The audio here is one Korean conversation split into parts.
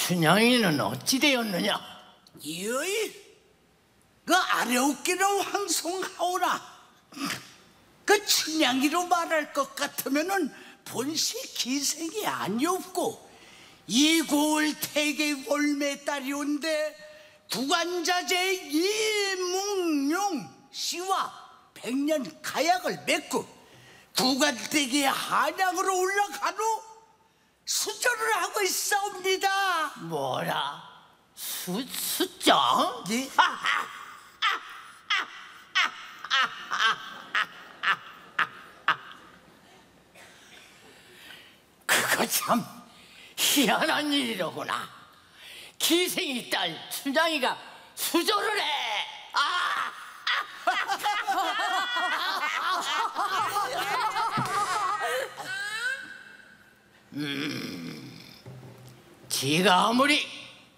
춘향이는 어찌 되었느냐? 여이, 그 아래웃기로 황송하오라. 그 춘향이로 말할 것 같으면은 본시 기생이 아니었고 이골 태계 월매 딸이온데 구간자제 이몽룡 씨와 백년 가약을 맺고 구간대기 한양으로 올라간 후 수절을 하고 있사옵니다. 뭐라? 수정? 예? 그거 참 희한한 일이로구나. 기생이 딸 춘향이가 수조를 해. 지가 아무리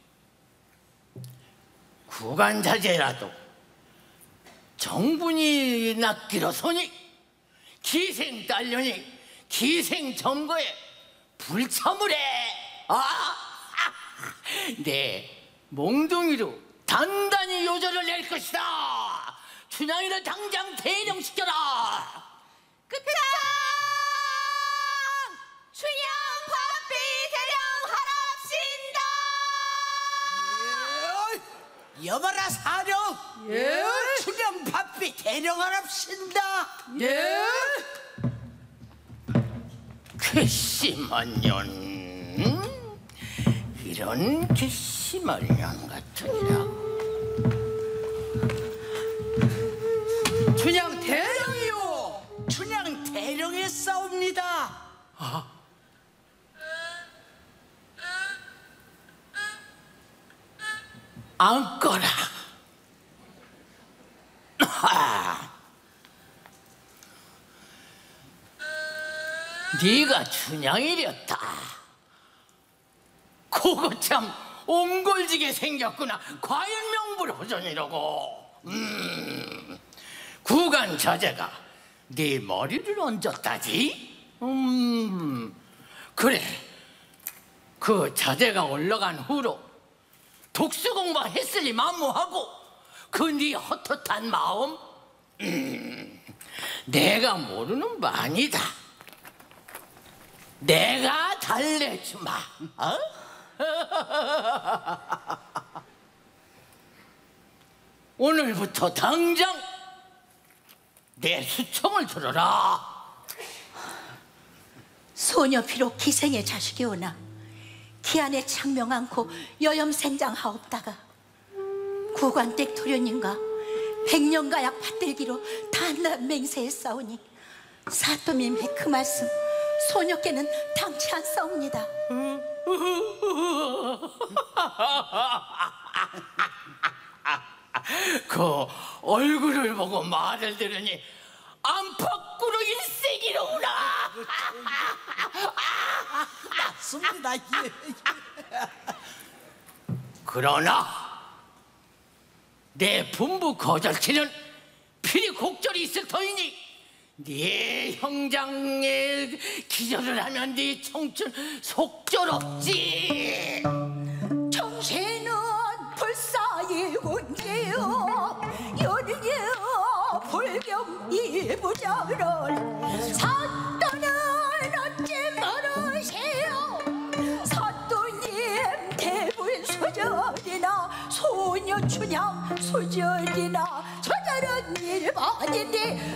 구간자제라도 정분이 낫기로서니 기생 딸년이 기생 점거에 불참을 해. 내 몽둥이로 단단히 요절을 낼 것이다. 춘향이를 당장 대령시켜라. 그창 춘향 밥비 대령하랍신다. 여봐라 사령. 예. 춘향 밥비 대령하랍신다. 예. 괘씸한 년. 이런 괘씸한 년 같으니라. 춘향 대령이요. 춘향 대령에 싸웁니다. 앉거라. 네가 춘향이렸다. 그거 참 옹골지게 생겼구나. 과연 명불허전이라고. 구간 자제가 네 머리를 얹었다지? 그래. 그 자제가 올라간 후로 독수공부 했으니 만무하고 그 네 헛헛한 마음 내가 모르는 바 아니다. 내가 달래주마. 어? 오늘부터 당장 내 수청을 들어라. 소녀 비록 기생의 자식이오나 기안에 창명 않고 여염생장하옵다가 구관댁 도련님과 백년가약 받들기로 단단 맹세했사오니 사또님의 그 말씀 소녀께는 당치 않사옵니다. 그 얼굴을 보고 말을 들으니 안팎으로 일색이로구나. 맞습니다. 예. 그러나 내 분부 거절치는 필히 곡절이 있을 터이니 네 형장에 기절을 하면 네 청춘 속절없지. 정신은 불사이군지요 연이여 불경 이부자를 사또는 어찌 모르세요. 사또님 대부인 수절이나 소녀 춘향 수절이나 저절은 일반인데